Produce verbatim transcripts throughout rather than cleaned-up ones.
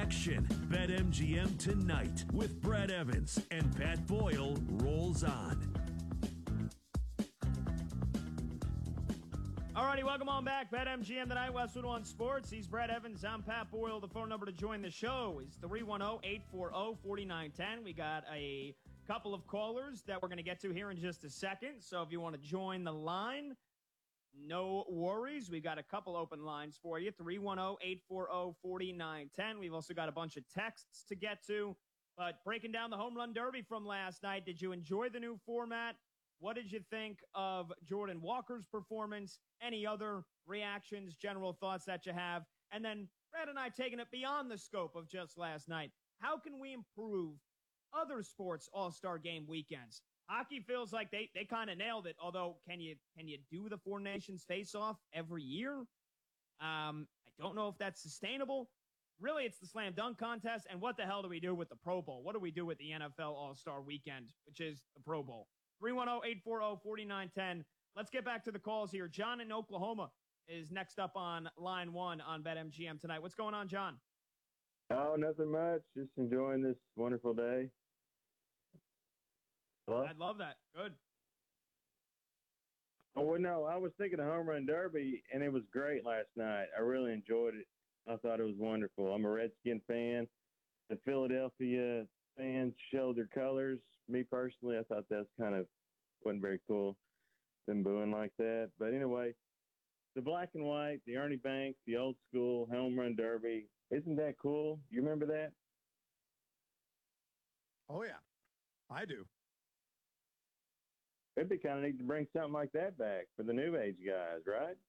action. BetMGM Tonight with Brad Evans and Pat Boyle rolls on. Alrighty, welcome on back. BetMGM Tonight, Westwood One Sports. He's Brad Evans. I'm Pat Boyle. The phone number to join the show is three one zero, eight four zero, four nine one zero. We got a couple of callers that we're going to get to here in just a second. So if you want to join the line, no worries. We got a couple open lines for you. three one zero, eight four zero, four nine one zero. We've also got a bunch of texts to get to. But breaking down the home run derby from last night, did you enjoy the new format? What did you think of Jordan Walker's performance? Any other reactions, general thoughts that you have? And then Brad and I taking it beyond the scope of just last night. How can we improve other sports all-star game weekends? Hockey feels like they, they kind of nailed it, although can you can you do the Four Nations face-off every year? Um, I don't know if that's sustainable. Really, it's the slam dunk contest, and what the hell do we do with the Pro Bowl? What do we do with the N F L All-Star Weekend, which is the Pro Bowl? three one zero, eight four zero, four nine one zero. Let's get back to the calls here. John in Oklahoma is next up on line one on BetMGM Tonight. What's going on, John? Oh, nothing much. Just enjoying this wonderful day. Hello? I love that. Good. Oh, well, no, I was thinking of Home Run Derby, and it was great last night. I really enjoyed it. I thought it was wonderful. I'm a Redskin fan. The Philadelphia fans showed their colors. Me personally, I thought that's kind of wasn't very cool, them booing like that. But anyway, the black and white, the Ernie Banks, the old school Home Run Derby, isn't that cool? You remember that? Oh, yeah, I do. It'd be kind of neat to bring something like that back for the new age guys, right?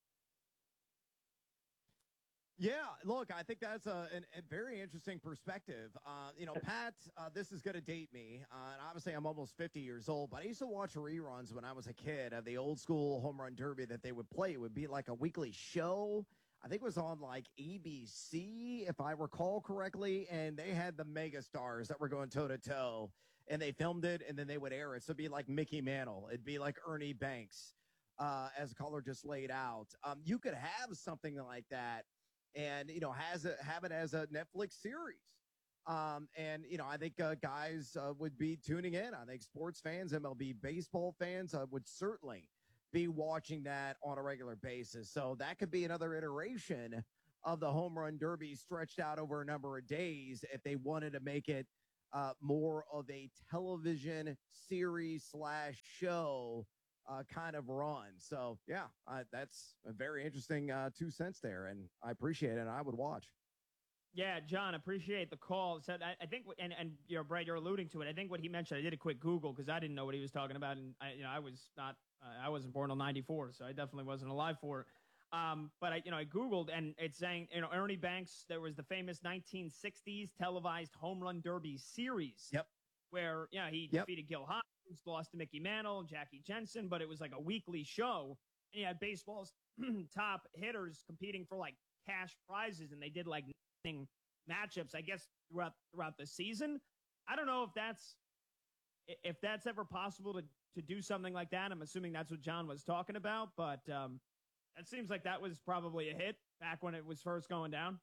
Yeah, look, I think that's a, an, a very interesting perspective. Uh, you know, Pat, uh, this is going to date me, uh, and obviously I'm almost fifty years old, but I used to watch reruns when I was a kid of the old school home run derby that they would play. It would be like a weekly show. I think it was on like A B C, if I recall correctly, and they had the mega stars that were going toe-to-toe, and they filmed it, and then they would air it. So it'd be like Mickey Mantle. It'd be like Ernie Banks, uh, as the caller just laid out. Um, you could have something like that and, you know, has a, have it as a Netflix series. Um, and, you know, I think uh, guys uh, would be tuning in. I think sports fans, M L B baseball fans uh, would certainly be watching that on a regular basis. So that could be another iteration of the home run derby stretched out over a number of days if they wanted to make it uh, more of a television series slash show Uh, kind of run. So, yeah, uh, that's a very interesting uh, two cents there, and I appreciate it, and I would watch. Yeah, John, appreciate the call. So I, I think, and, and you know, Brad, you're alluding to it. I think what he mentioned, I did a quick Google because I didn't know what he was talking about, and I, you know, I was not, uh, I wasn't born in ninety-four, so I definitely wasn't alive for it. Um, but I, you know, I Googled, and it's saying, you know, Ernie Banks, there was the famous nineteen sixties televised home run derby series. Yep. Where, you know, he Yep. defeated Gil Hodges, lost to Mickey Mantle, Jackie Jensen, but it was like a weekly show. And you had baseball's top hitters competing for like cash prizes, and they did like matchups, I guess, throughout throughout the season. I don't know if that's if that's ever possible to to do something like that. I'm assuming that's what John was talking about, but um, it seems like that was probably a hit back when it was first going down.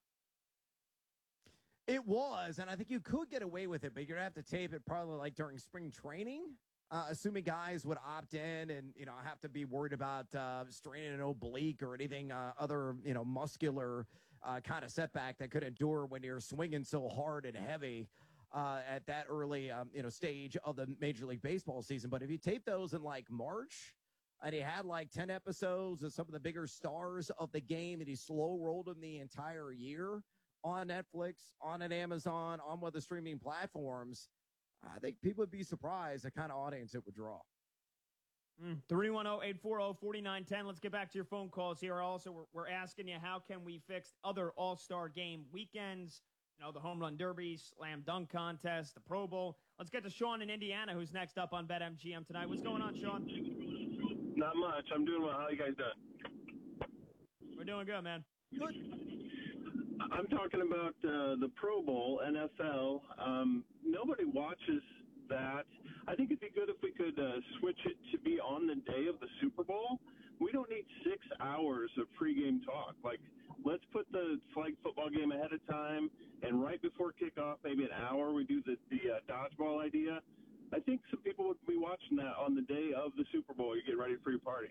It was, and I think you could get away with it, but you're going to have to tape it probably like during spring training, uh, assuming guys would opt in and, you know, have to be worried about uh, straining an oblique or anything uh, other, you know, muscular uh, kind of setback that could endure when you're swinging so hard and heavy uh, at that early, um, you know, stage of the Major League Baseball season. But if you tape those in like March, and he had like ten episodes of some of the bigger stars of the game, and he slow rolled them the entire year on Netflix, on an Amazon, on one of the streaming platforms, I think people would be surprised the kind of audience it would draw. three one zero, eight four zero, four nine one zero. Let's get back to your phone calls here. Also, we're, we're asking you, how can we fix other all-star game weekends? You know, the home run derby, slam dunk contest, the Pro Bowl. Let's get to Sean in Indiana, who's next up on BetMGM tonight. What's going on, Sean? Not much. I'm doing well. How you guys doing? We're doing good, man. Good. I'm talking about uh, the Pro Bowl, N F L. Um, nobody watches that. I think it'd be good if we could uh, switch it to be on the day of the Super Bowl. We don't need six hours of pregame talk. Like, let's put the flag football game ahead of time, and right before kickoff, maybe an hour, we do the, the uh, dodgeball idea. I think some people would be watching that on the day of the Super Bowl. You get ready for your party.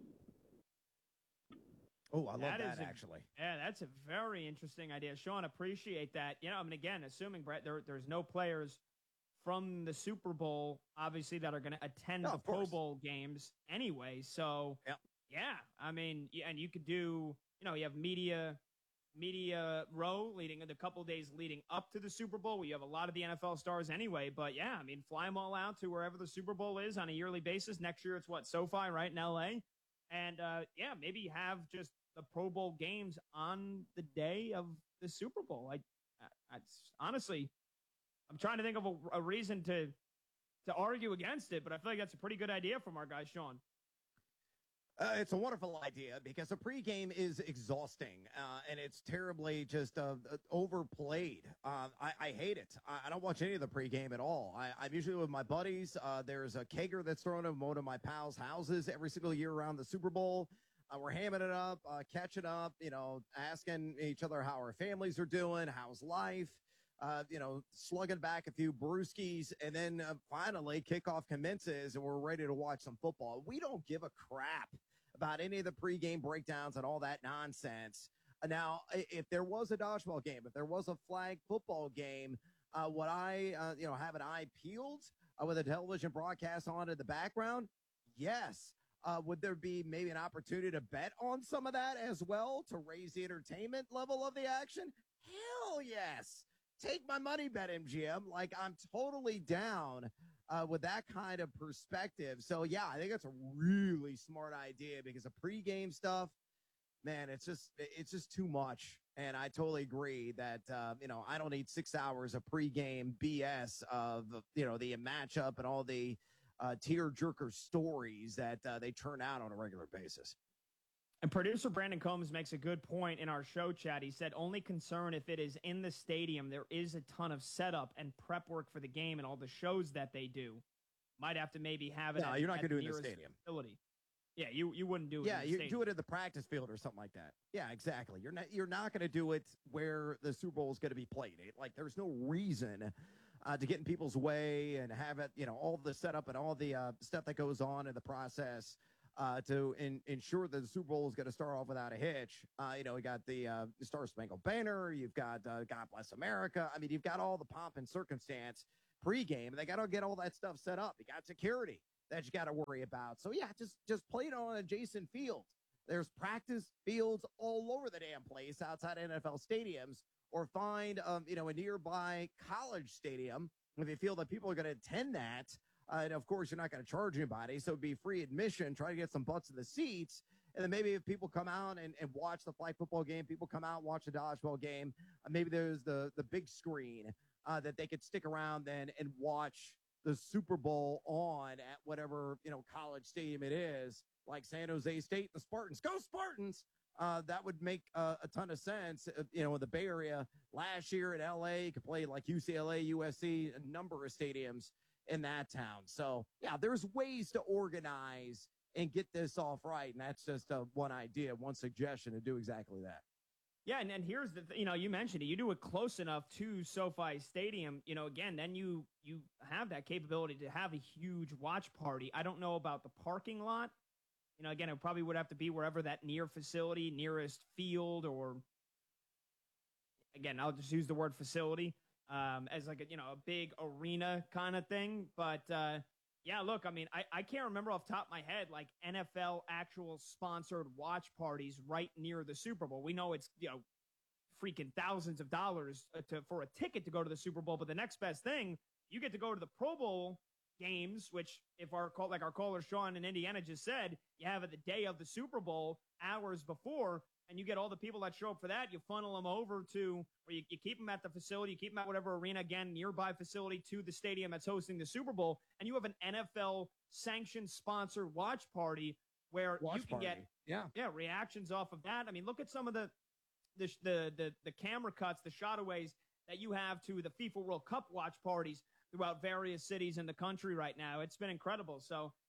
Oh, I love That that, is a- actually. Yeah, that's a very interesting idea. Sean, appreciate that. You know, I mean, again, assuming, Brett, there, there's no players from the Super Bowl, obviously, that are going to attend No, the of Pro course. Bowl games anyway. So, Yep. yeah, I mean, yeah, and you could do, you know, you have media media row leading the couple days leading up to the Super Bowl, where you have a lot of the N F L stars anyway. But, yeah, I mean, fly them all out to wherever the Super Bowl is on a yearly basis. Next year, it's what, SoFi, right, in L A? And, uh, yeah, maybe have just the Pro Bowl games on the day of the Super Bowl. I, I, I honestly, I'm trying to think of a, a reason to to argue against it, but I feel like that's a pretty good idea from our guy Sean. Uh, it's a wonderful idea because a pregame is exhausting uh, and it's terribly just uh, uh, overplayed. Uh, I, I hate it. I, I don't watch any of the pregame at all. I, I'm usually with my buddies. Uh, there's a kegger that's thrown in one of my pals' houses every single year around the Super Bowl. Uh, we're hamming it up, uh, catching up, you know, asking each other how our families are doing, how's life, uh, you know, slugging back a few brewskis, and then uh, finally kickoff commences and we're ready to watch some football. We don't give a crap about any of the pregame breakdowns and all that nonsense. Uh, now, i- if there was a dodgeball game, if there was a flag football game, uh, would I, uh, you know, have an eye peeled uh, with a television broadcast on in the background? Yes. Uh, would there be maybe an opportunity to bet on some of that as well to raise the entertainment level of the action? Hell yes. Take my money, Bet M G M. Like, I'm totally down uh, with that kind of perspective. So, yeah, I think that's a really smart idea because the pregame stuff, man, it's just it's just too much. And I totally agree that, uh, you know, I don't need six hours of pregame B S of, you know, the matchup and all the uh, tear-jerker stories that uh, they turn out on a regular basis. And producer Brandon Combs makes a good point in our show chat. He said, only concern if it is in the stadium, there is a ton of setup and prep work for the game and all the shows that they do. Might have to maybe have it No, at, you're not at gonna do it in the nearest stadium. facility. Yeah, you, you wouldn't do it Yeah, in the you stadium. do it in the practice field or something like that. Yeah, exactly. You're not you're not going to do it where the Super Bowl is going to be played. It, like, there's no reason uh, to get in people's way and have it, you know, all the setup and all the uh, stuff that goes on in the process uh, to in, ensure that the Super Bowl is going to start off without a hitch. Uh, you know, you got the uh, Star Spangled Banner. You've got uh, God Bless America. I mean, you've got all the pomp and circumstance pregame. They got to get all that stuff set up. You got security that you got to worry about. So, yeah, just just play it on adjacent fields. There's practice fields all over the damn place outside N F L stadiums, or find, um, you know, a nearby college stadium if you feel that people are going to attend that. Uh, and, of course, you're not going to charge anybody, so it'd be free admission. Try to get some butts in the seats. And then maybe if people come out and, and watch the flag football game, people come out and watch the dodgeball game, uh, maybe there's the, the big screen uh, that they could stick around then and watch the Super Bowl on at whatever, you know, college stadium it is, like San Jose State, the Spartans. Go Spartans! Uh, that would make uh, a ton of sense. Uh, you know, in the Bay Area last year in L A, you could play like U C L A, U S C, a number of stadiums in that town. So, yeah, there's ways to organize and get this off right. And that's just uh, one idea, one suggestion to do exactly that. Yeah, and, and here's the, th- you know, you mentioned it. You do it close enough to SoFi Stadium, you know, again, then you you have that capability to have a huge watch party. I don't know about the parking lot. You know, again, it probably would have to be wherever that near facility, nearest field, or, again, I'll just use the word facility um, as like a, you know, a big arena kind of thing. But, uh, yeah, look, I mean, I, I can't remember off the top of my head, like, N F L actual sponsored watch parties right near the Super Bowl. We know it's, you know, freaking thousands of dollars to, for a ticket to go to the Super Bowl. But the next best thing, you get to go to the Pro Bowl games, which if our call, like our caller Sean in Indiana just said, you have it the day of the Super Bowl, hours before, and you get all the people that show up for that. You funnel them over to where you, you keep them at the facility, you keep them at whatever arena, again, nearby facility to the stadium that's hosting the Super Bowl, and you have an N F L sanctioned sponsored watch party where Watch you can party. get Yeah. yeah reactions off of that. I mean, look at some of the the the the, the camera cuts, the shotaways that you have to the FIFA World Cup watch parties throughout various cities in the country right now. It's been incredible. So,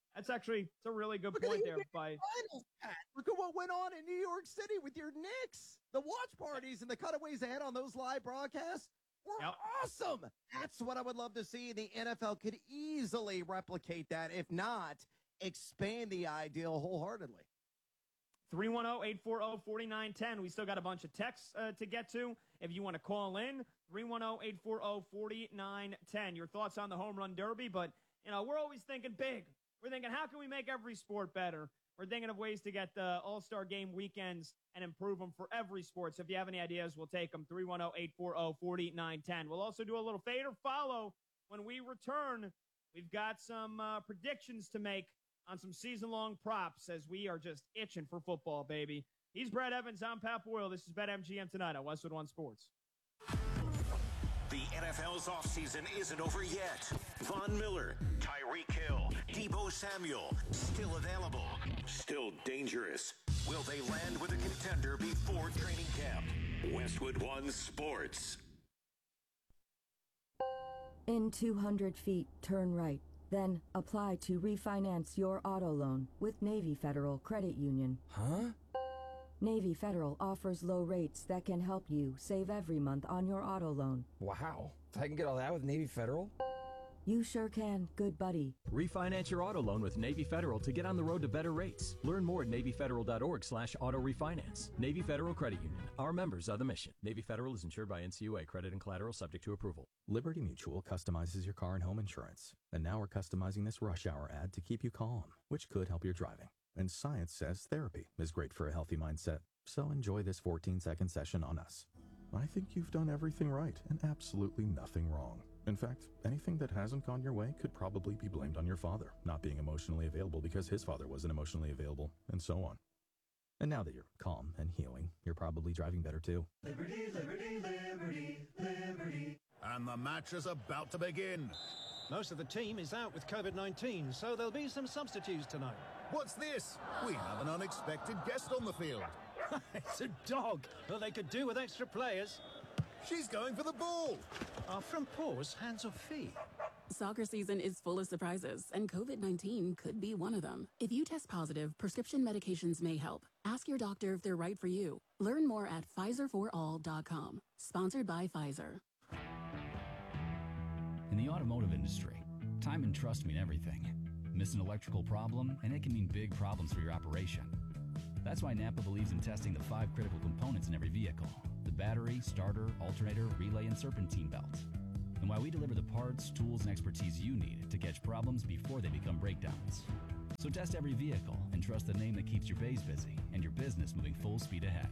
That's actually it's a really good point there. By Finals, Pat. Look at what went on in New York City with your Knicks. The watch parties and the cutaways ahead on those live broadcasts were Yep. awesome. That's what I would love to see. The N F L could easily replicate that. If not, expand the ideal wholeheartedly. three one zero, eight four zero, four nine one zero. We still got a bunch of texts uh, to get to. If you want to call in, three one zero, eight four zero, four nine one zero. Your thoughts on the home run derby, but you know, we're always thinking big. We're thinking, how can we make every sport better? We're thinking of ways to get the All-Star Game weekends and improve them for every sport. So if you have any ideas, we'll take them. three one zero, eight four zero, four nine one zero. We'll also do a little fade or follow when we return. We've got some uh, predictions to make on some season-long props as we are just itching for football, baby. He's Brad Evans. I'm Pat Boyle. This is BetMGM tonight on Westwood One Sports. The N F L's offseason isn't over yet. Von Miller, Tyreek Hill, Deebo Samuel, still available, still dangerous. Will they land with a contender before training camp? Westwood One Sports. In two hundred feet, turn right. Then apply to refinance your auto loan with Navy Federal Credit Union. Huh? Navy Federal offers low rates that can help you save every month on your auto loan. Wow. I can get all that with Navy Federal? You sure can, good buddy. Refinance your auto loan with Navy Federal to get on the road to better rates. Learn more at NavyFederal.org slash auto refinance. Navy Federal Credit Union. Our members are the mission. Navy Federal is insured by N C U A. Credit and collateral subject to approval. Liberty Mutual customizes your car and home insurance. And now we're customizing this rush hour ad to keep you calm, which could help your driving. And science says therapy is great for a healthy mindset. So enjoy this fourteen-second session on us. I think you've done everything right and absolutely nothing wrong. In fact, anything that hasn't gone your way could probably be blamed on your father not being emotionally available because his father wasn't emotionally available, and so on. And now that you're calm and healing, you're probably driving better too. Liberty, liberty, liberty, liberty. And the match is about to begin. Most of the team is out with COVID nineteen, so there'll be some substitutes tonight. What's this? We have an unexpected guest on the field. It's a dog, but they could do with extra players. She's going for the ball. Our front paws, hands or feet. Soccer season is full of surprises, and COVID nineteen could be one of them. If you test positive, prescription medications may help. Ask your doctor if they're right for you. Learn more at Pfizer for all dot com. Sponsored by Pfizer. In the automotive industry, time and trust mean everything. Miss an electrical problem, and it can mean big problems for your operation. That's why Napa believes in testing the five critical components in every vehicle: the battery, starter, alternator, relay, and serpentine belt. And why we deliver the parts, tools, and expertise you need to catch problems before they become breakdowns. So test every vehicle and trust the name that keeps your bays busy and your business moving full speed ahead.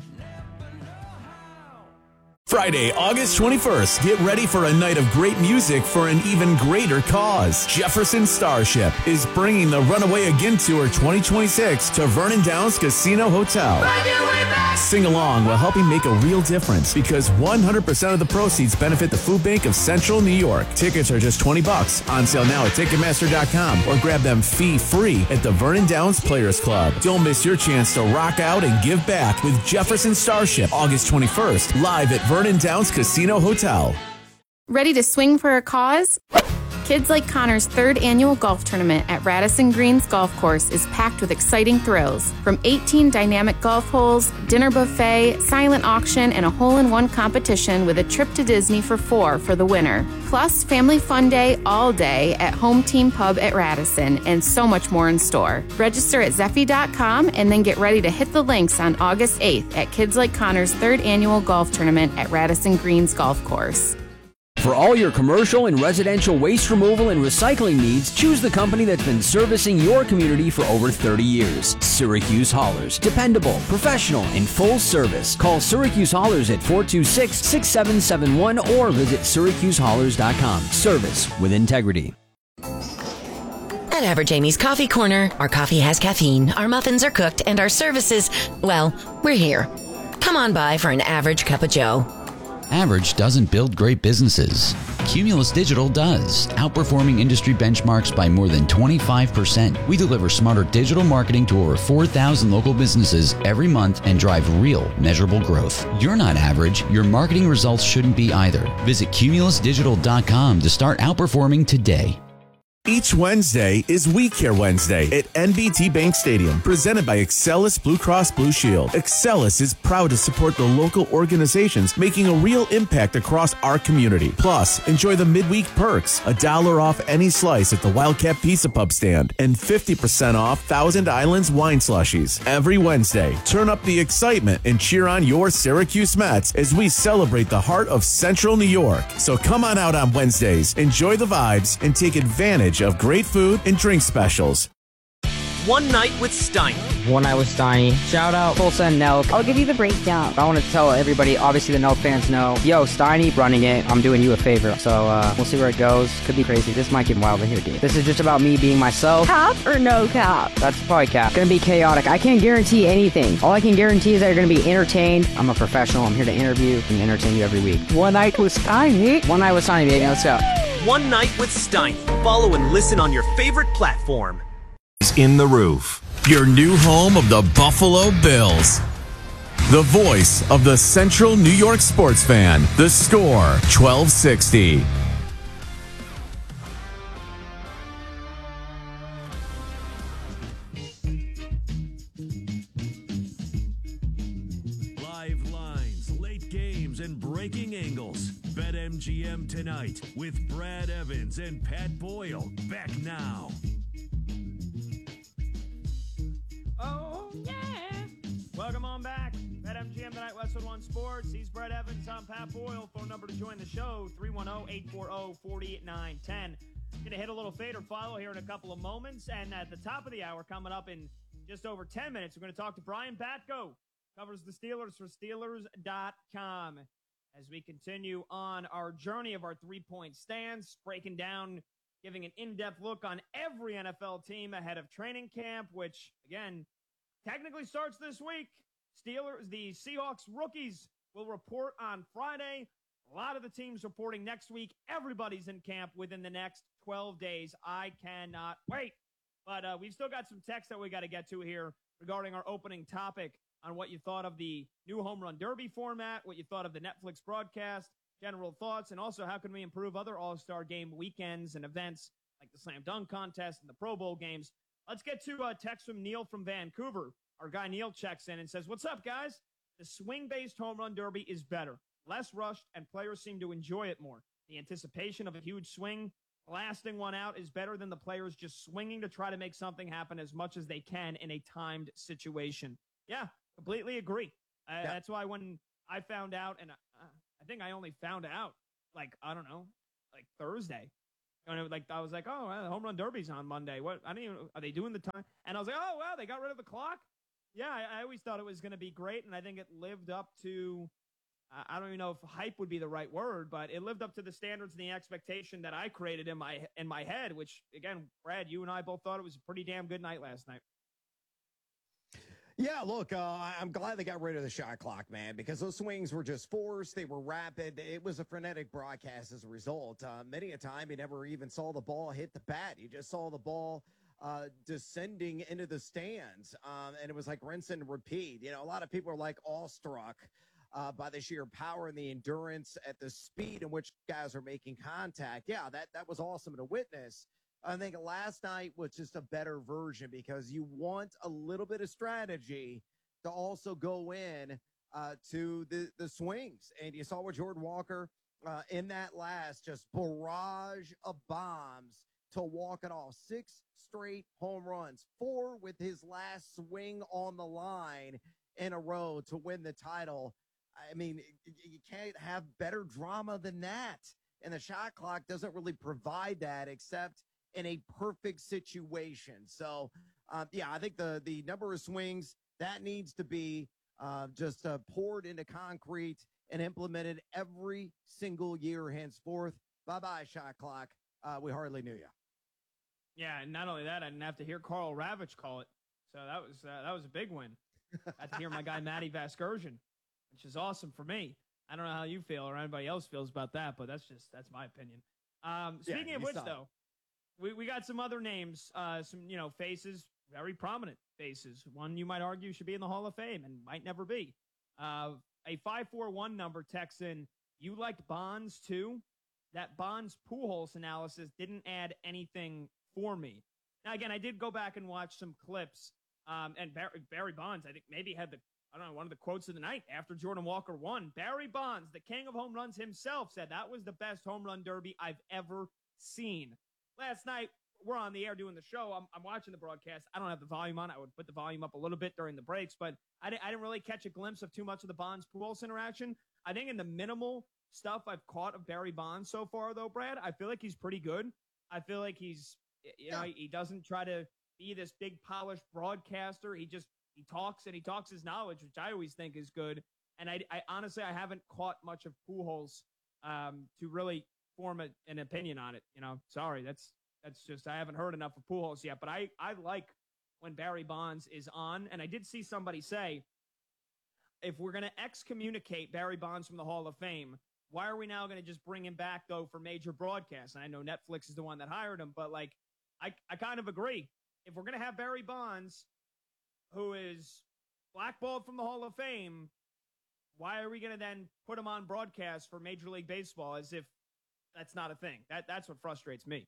Friday, August twenty-first. Get ready for a night of great music for an even greater cause. Jefferson Starship is bringing the Runaway Again Tour twenty twenty-six to Vernon Downs Casino Hotel. Sing along while helping make a real difference because one hundred percent of the proceeds benefit the Food Bank of Central New York. Tickets are just twenty bucks. On sale now at Ticketmaster dot com or grab them fee-free at the Vernon Downs Players Club. Don't miss your chance to rock out and give back with Jefferson Starship, August twenty-first, live at Vernon Downs Casino Hotel. Ready to swing for a cause? Kids Like Connor's third annual golf tournament at Radisson Greens Golf Course is packed with exciting thrills. From eighteen dynamic golf holes, dinner buffet, silent auction, and a hole-in-one competition with a trip to Disney for four for the winner. Plus, family fun day all day at Home Team Pub at Radisson, and so much more in store. Register at Zeffy dot com and then get ready to hit the links on August eighth at Kids Like Connor's third annual golf tournament at Radisson Greens Golf Course. For all your commercial and residential waste removal and recycling needs, choose the company that's been servicing your community for over thirty years. Syracuse Haulers. Dependable, professional, and full service. Call Syracuse Haulers at four two six, six seven seven one or visit Syracuse Haulers dot com. Service with integrity. At Average Amy's Coffee Corner, our coffee has caffeine, our muffins are cooked, and our services, well, we're here. Come on by for an average cup of joe. Average doesn't build great businesses. Cumulus Digital does, outperforming industry benchmarks by more than twenty-five percent. We deliver smarter digital marketing to over four thousand local businesses every month and drive real, measurable growth. You're not average. Your marketing results shouldn't be either. Visit Cumulus Digital dot com to start outperforming today. Each Wednesday is We Care Wednesday at N B T Bank Stadium, presented by Excelis Blue Cross Blue Shield. Excelis is proud to support the local organizations making a real impact across our community. Plus, enjoy the midweek perks, a dollar off any slice at the Wildcat Pizza Pub stand, and fifty percent off Thousand Islands wine slushies. Every Wednesday, turn up the excitement and cheer on your Syracuse Mets as we celebrate the heart of Central New York. So come on out on Wednesdays, enjoy the vibes, and take advantage of great food and drink specials. One Night with Steiny. One Night with Steiny. Shout out Tulsa and Nelk. I'll give you the breakdown. I want to tell everybody, obviously the Nelk fans know, yo, Steiny running it. I'm doing you a favor. So uh, we'll see where it goes. Could be crazy. This might get wild in here, dude. This is just about me being myself. Cap or no cap? That's probably cap. Gonna be chaotic. I can't guarantee anything. All I can guarantee is that you're gonna be entertained. I'm a professional. I'm here to interview and entertain you every week. One Night with Steiny. One Night with Steiny, baby. Let's go. One Night with Steiny. Follow and listen on your favorite platform. In the Roof, your new home of the Buffalo Bills. The voice of the Central New York sports fan. The Score, twelve sixty. Live lines, late games, and breaking angles. BetMGM tonight with Brad Evans and Pat Boyle. Back now. Oh, yeah. Welcome on back. BetMGM tonight, Westwood One Sports. He's Brett Evans. I'm Pat Boyle. Phone number to join the show, three one zero, eight four zero, four nine one zero. Going to hit a little fade or follow here in a couple of moments. And at the top of the hour, coming up in just over ten minutes, we're going to talk to Brian Batko. Covers the Steelers for Steelers dot com. As we continue on our journey of our three-point stance, breaking down, giving an in-depth look on every N F L team ahead of training camp, which, again, technically starts this week. Steelers, the Seahawks rookies will report on Friday. A lot of the teams reporting next week. Everybody's in camp within the next twelve days. I cannot wait. But uh, we've still got some text that we got to get to here regarding our opening topic on what you thought of the new Home Run Derby format, what you thought of the Netflix broadcast, general thoughts, and also how can we improve other All-Star Game weekends and events like the Slam Dunk Contest and the Pro Bowl games. Let's get to a text from Neil from Vancouver. Our guy Neil checks in and says, what's up, guys? The swing-based Home Run Derby is better, less rushed, and players seem to enjoy it more. The anticipation of a huge swing, blasting one out, is better than the players just swinging to try to make something happen as much as they can in a timed situation. Yeah, completely agree. Uh, yeah. That's why when I found out, and uh, I think I only found out, like, I don't know, like Thursday. And it, like I was like, oh, well, the Home Run Derby's on Monday. What? I don't even. Are they doing the time? And I was like, oh, wow, they got rid of the clock. Yeah, I, I always thought it was going to be great, and I think it lived up to. Uh, I don't even know if hype would be the right word, but it lived up to the standards and the expectation that I created in my in my head. Which, again, Brad, you and I both thought it was a pretty damn good night last night. Yeah, look, uh, I'm glad they got rid of the shot clock, man, because those swings were just forced. They were rapid. It was a frenetic broadcast as a result. Uh, many a time, you never even saw the ball hit the bat. You just saw the ball uh, descending into the stands, um, and it was like rinse and repeat. You know, a lot of people are like awestruck uh, by the sheer power and the endurance at the speed in which guys are making contact. Yeah, that, that was awesome to witness. I think last night was just a better version because you want a little bit of strategy to also go in uh, to the, the swings. And you saw with Jordan Walker uh, in that last just barrage of bombs to walk it off. Six straight home runs, four with his last swing on the line in a row to win the title. I mean, you can't have better drama than that. And the shot clock doesn't really provide that except in a perfect situation. So, uh, yeah, I think the the number of swings, that needs to be uh, just uh, poured into concrete and implemented every single year henceforth. Bye-bye, shot clock. Uh, we hardly knew you. Yeah, and not only that, I didn't have to hear Carl Ravitch call it. So that was uh, that was a big win. I had to hear my guy Matty Vasgersian, which is awesome for me. I don't know how you feel or anybody else feels about that, but that's just that's my opinion. Um, speaking yeah, of which, saw. though, We we got some other names, uh, some, you know, faces, very prominent faces. One you might argue should be in the Hall of Fame and might never be. Uh, a five four one number texts in, you liked Bonds too? that Bonds Pujols analysis didn't add anything for me. Now, again, I did go back and watch some clips, um, and Barry, Barry Bonds, I think, maybe had the, I don't know, one of the quotes of the night after Jordan Walker won. Barry Bonds, the king of home runs himself, said that was the best home run derby I've ever seen. Last night, we're on the air doing the show. I'm, I'm watching the broadcast. I don't have the volume on. I would put the volume up a little bit during the breaks, but I didn't, I didn't really catch a glimpse of too much of the Bonds-Pujols interaction. I think in the minimal stuff I've caught of Barry Bonds so far, though, Brad, I feel like he's pretty good. I feel like he's, you know, he doesn't try to be this big polished broadcaster. He just, he talks and he talks his knowledge, which I always think is good. And I, I honestly, I haven't caught much of Pujols um, to really form a, an opinion on it. You know, sorry, that's, That's just, I haven't heard enough of Pujols yet, but I, I like when Barry Bonds is on. And I did see somebody say, if we're going to excommunicate Barry Bonds from the Hall of Fame, why are we now going to just bring him back, though, for major broadcasts? And I know Netflix is the one that hired him, but, like, I, I kind of agree. If we're going to have Barry Bonds, who is blackballed from the Hall of Fame, why are we going to then put him on broadcast for Major League Baseball as if that's not a thing? That That's what frustrates me.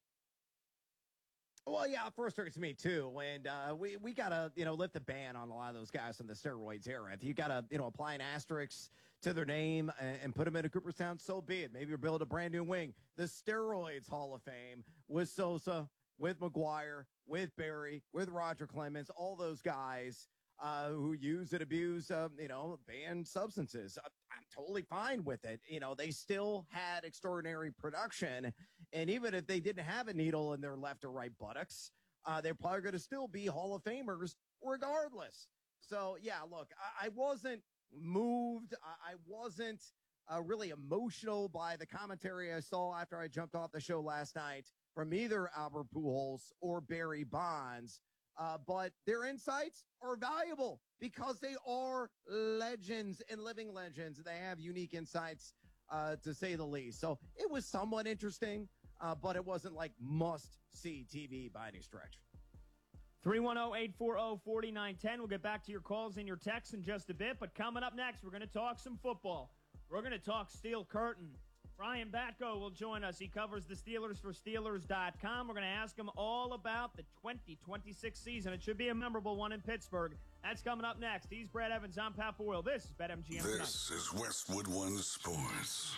Well, yeah, it frustrates me too, and uh, we we gotta you know lift the ban on a lot of those guys from the steroids era. If you gotta you know apply an asterisk to their name and, and put them into Cooperstown, so be it. Maybe you're building a brand new wing. The Steroids Hall of Fame with Sosa, with McGuire, with Barry, with Roger Clemens, all those guys uh, who use and abuse um, you know banned substances. I'm totally fine with it. You know they still had extraordinary production. And even if they didn't have a needle in their left or right buttocks, uh, they're probably going to still be Hall of Famers regardless. So, yeah, look, I, I wasn't moved. I, I wasn't uh, really emotional by the commentary I saw after I jumped off the show last night from either Albert Pujols or Barry Bonds. Uh, but their insights are valuable because they are legends and living legends. They have unique insights, uh, to say the least. So it was somewhat interesting. Uh, but it wasn't like must-see T V by any stretch. three one zero, eight four zero, four nine one zero. We'll get back to your calls and your texts in just a bit. But coming up next, we're going to talk some football. We're going to talk Steel Curtain. Brian Batko will join us. He covers the Steelers for Steelers dot com. We're going to ask him all about the twenty twenty-six season. It should be a memorable one in Pittsburgh. That's coming up next. He's Brad Evans. I'm Pat Boyle. This is BetMGM Tonight. This is Westwood One Sports.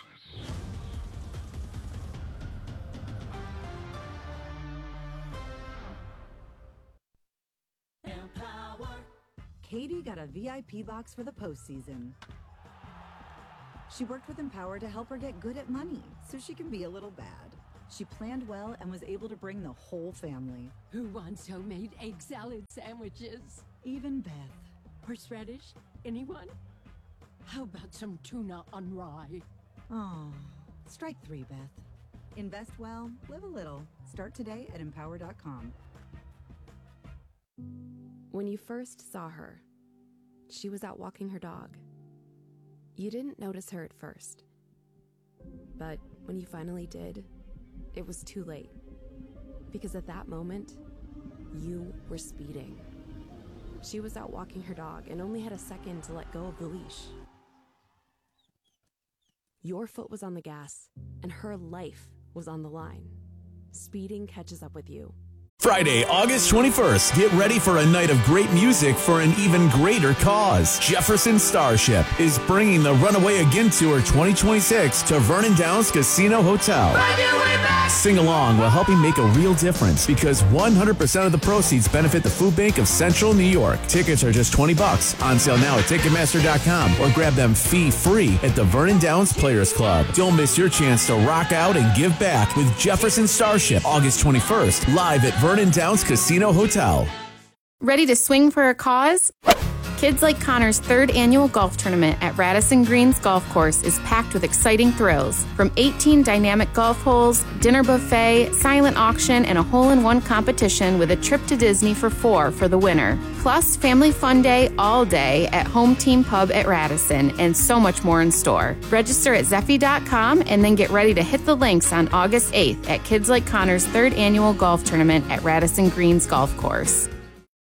Katie got a V I P box for the postseason. She worked with Empower to help her get good at money so she can be a little bad. She planned well and was able to bring the whole family. Who wants homemade egg salad sandwiches? Even Beth. Horseradish? Anyone? How about some tuna on rye? Oh, strike three, Beth. Invest well, live a little. Start today at empower dot com. When you first saw her, she was out walking her dog. You didn't notice her at first. But when you finally did, it was too late. Because at that moment, you were speeding. She was out walking her dog and only had a second to let go of the leash. Your foot was on the gas, and her life was on the line. Speeding catches up with you. Friday, August twenty-first. Get ready for a night of great music for an even greater cause. Jefferson Starship is bringing the Runaway Again Tour twenty twenty-six to Vernon Downs Casino Hotel. Sing along while helping make a real difference because one hundred percent of the proceeds benefit the Food Bank of Central New York. Tickets are just twenty bucks on sale now at Ticketmaster dot com or grab them fee-free at the Vernon Downs Players Club. Don't miss your chance to rock out and give back with Jefferson Starship August twenty-first, live at Vernon Vernon Downs Casino Hotel. Ready to swing for a cause? Kids Like Connor's third annual golf tournament at Radisson Greens Golf Course is packed with exciting thrills. From eighteen dynamic golf holes, dinner buffet, silent auction, and a hole-in-one competition with a trip to Disney for four for the winner. Plus, family fun day all day at Home Team Pub at Radisson, and so much more in store. Register at Zeffy dot com and then get ready to hit the links on August eighth at Kids Like Connor's third annual golf tournament at Radisson Greens Golf Course.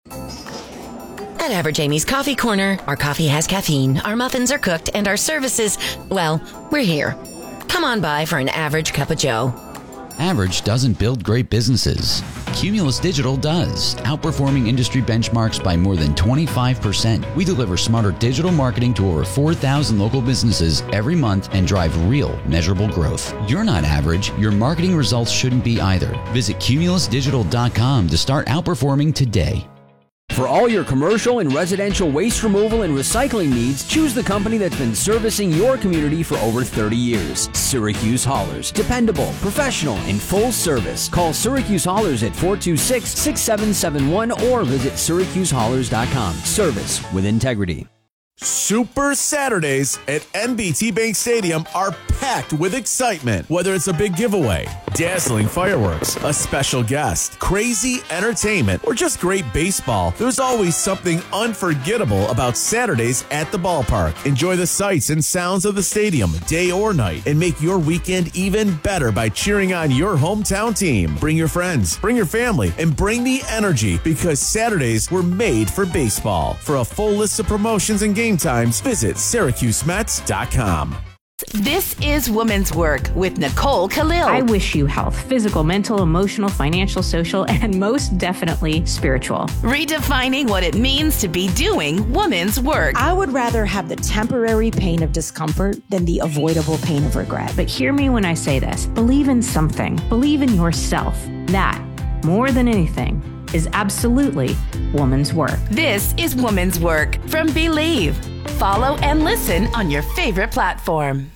At Average Amy's Coffee Corner, our coffee has caffeine, our muffins are cooked, and our services, well, we're here. Come on by for an average cup of joe. Average doesn't build great businesses. Cumulus Digital does, outperforming industry benchmarks by more than twenty-five percent. We deliver smarter digital marketing to over four thousand local businesses every month and drive real, measurable growth. You're not average. Your marketing results shouldn't be either. Visit cumulus digital dot com to start outperforming today. For all your commercial and residential waste removal and recycling needs, choose the company that's been servicing your community for over thirty years. Syracuse Haulers. Dependable, professional, and full service. Call Syracuse Haulers at four two six, six seven seven one or visit syracuse haulers dot com. Service with integrity. Super Saturdays at N B T Bank Stadium are packed with excitement. Whether it's a big giveaway, dazzling fireworks, a special guest, crazy entertainment, or just great baseball, there's always something unforgettable about Saturdays at the ballpark. Enjoy the sights and sounds of the stadium, day or night, and make your weekend even better by cheering on your hometown team. Bring your friends, bring your family, and bring the energy, because Saturdays were made for baseball. For a full list of promotions and games, times, visit syracuse mets dot com. This is Women's Work with Nicole Khalil. I wish you health, physical, mental, emotional, financial, social, and most definitely spiritual. Redefining what it means to be doing women's work. I would rather have the temporary pain of discomfort than the avoidable pain of regret. But hear me when I say this. Believe in something. Believe in yourself. That, more than anything, is absolutely woman's work. This is Woman's Work from Believe. Follow and listen on your favorite platform.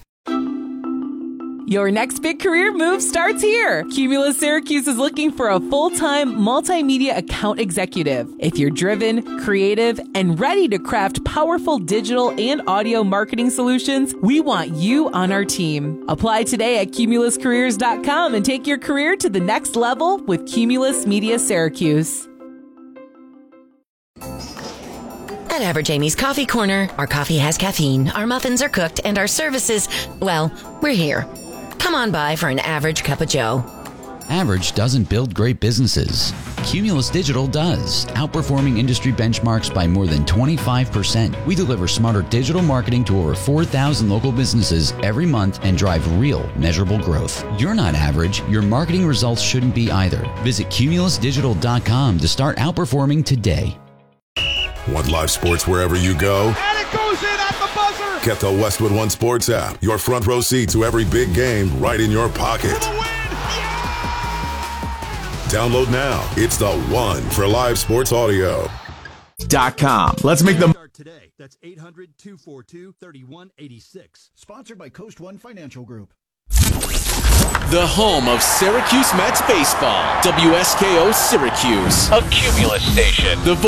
Your next big career move starts here. Cumulus Syracuse is looking for a full-time multimedia account executive. If you're driven, creative, and ready to craft powerful digital and audio marketing solutions, we want you on our team. Apply today at cumulus careers dot com and take your career to the next level with Cumulus Media Syracuse. At Average Amy's Coffee Corner, our coffee has caffeine, our muffins are cooked, and our services, well, we're here. Come on by for an average cup of joe. Average doesn't build great businesses. Cumulus Digital does, outperforming industry benchmarks by more than twenty-five percent. We deliver smarter digital marketing to over four thousand local businesses every month and drive real, measurable growth. You're not average. Your marketing results shouldn't be either. Visit cumulus digital dot com to start outperforming today. Want live sports wherever you go? And it goes in at the buzzer! Get the Westwood One Sports app. Your front row seat to every big game right in your pocket. Download now. It's the one for live sports audio. Dot com. Let's make them. Today. That's eight hundred, two four two, three one eight six. Sponsored by Coast One Financial Group. The home of Syracuse Mets baseball. W S K O Syracuse, a Cumulus station. The